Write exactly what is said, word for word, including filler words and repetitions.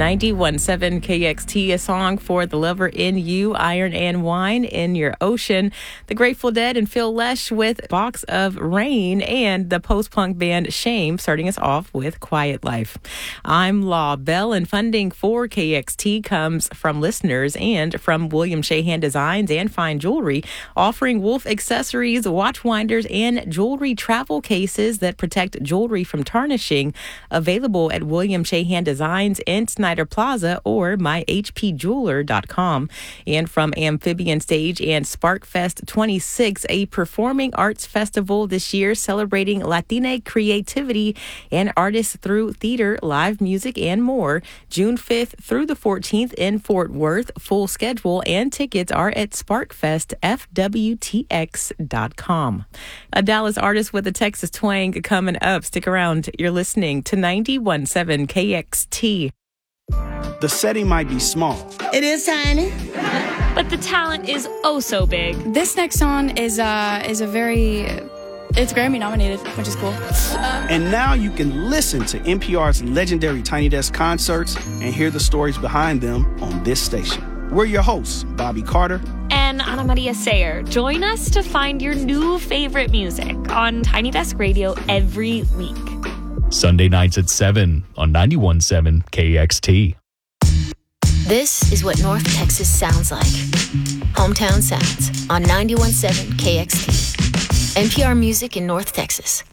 ninety-one point seven K X T, a song for the lover in you, Iron and Wine in your ocean. The Grateful Dead and Phil Lesh with Box of Rain, and the post-punk band Shame starting us off with Quiet Life. I'm Law Bell, and funding for K X T comes from listeners and from William Shahan Designs and Fine Jewelry, offering Wolf accessories, watch winders, and jewelry travel cases that protect jewelry from tarnishing. Available at William Shahan Designs in Snyder Plaza or my h p jeweler dot com. And from Amphibian Stage and SparkFest twenty-six, a performing arts festival this year celebrating Latina creativity and artists through theater, live music, and more. June fifth through the fourteenth in Fort Worth. Full schedule and tickets are at spark fest f w t x dot com. A Dallas artist with a Texas twang coming up. Stick around. You're listening to ninety-one point seven K X T. The setting might be small. It is tiny. But the talent is oh so big. This next song is uh is a very it's Grammy nominated, which is cool. Um, And now you can listen to N P R's legendary Tiny Desk concerts and hear the stories behind them on this station. We're your hosts, Bobby Carter and Ana Maria Sayer. Join us to find your new favorite music on Tiny Desk Radio every week. Sunday nights at seven on ninety-one point seven K X T. This is what North Texas sounds like. Hometown Sounds on ninety-one point seven K X T. N P R Music in North Texas.